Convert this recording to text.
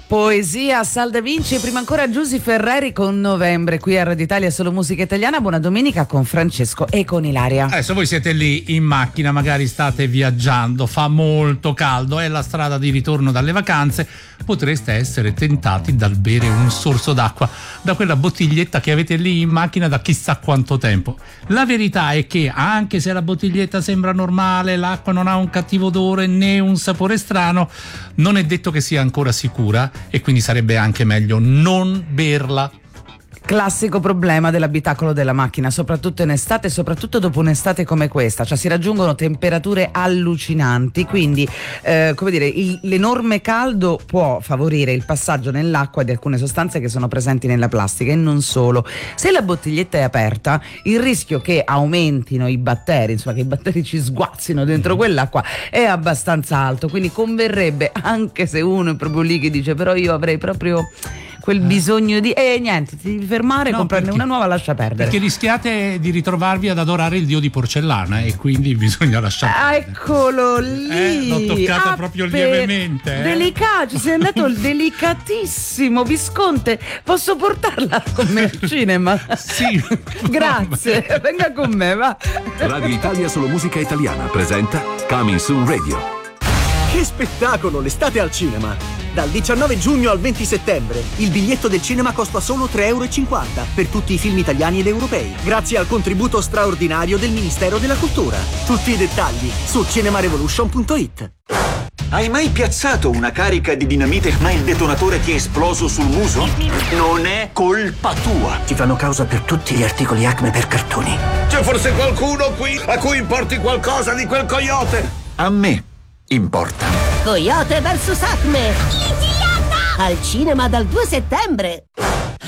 Poesia, Sal Da Vinci e prima ancora Giusy Ferreri con Novembre qui a Radio Italia Solo Musica Italiana. Buona domenica con Francesco e con Ilaria. Adesso voi siete lì in macchina, magari state viaggiando, fa molto caldo, è la strada di ritorno dalle vacanze, potreste essere tentati dal bere un sorso d'acqua da quella bottiglietta che avete lì in macchina da chissà quanto tempo. La verità è che anche se la bottiglietta sembra normale, l'acqua non ha un cattivo odore né un sapore strano, non è detto che sia ancora sicura e quindi sarebbe anche meglio non berla. Classico problema dell'abitacolo della macchina, soprattutto in estate, soprattutto dopo un'estate come questa, cioè si raggiungono temperature allucinanti, quindi come dire, l'enorme caldo può favorire il passaggio nell'acqua di alcune sostanze che sono presenti nella plastica e non solo. Se la bottiglietta è aperta, il rischio che aumentino i batteri, insomma che i batteri ci sguazzino dentro quell'acqua è abbastanza alto, quindi converrebbe, anche se uno è proprio lì che dice però io avrei proprio quel bisogno di niente, ti devi fermare, comprarne una nuova, lascia perdere. Perché rischiate di ritrovarvi ad adorare il dio di porcellana e quindi bisogna lasciare perdere. Eccolo lì. L'ho toccata proprio lievemente. Delicato, ci sei andato delicatissimo. Visconte, posso portarla con me al cinema? Sì. Grazie, venga con me, va. Radio Italia Solo Musica Italiana presenta Coming Soon Radio. Che spettacolo, l'estate al cinema! Dal 19 giugno al 20 settembre il biglietto del cinema costa solo €3,50 per tutti i film italiani ed europei, grazie al contributo straordinario del Ministero della Cultura. Tutti i dettagli su cinemarevolution.it. Hai mai piazzato una carica di dinamite ma il detonatore ti è esploso sul muso? Non è colpa tua. Ti fanno causa per tutti gli articoli Acme per cartoni. C'è forse qualcuno qui a cui importi qualcosa di quel coyote? A me importa. Coyote vs Acme al cinema dal 2 settembre.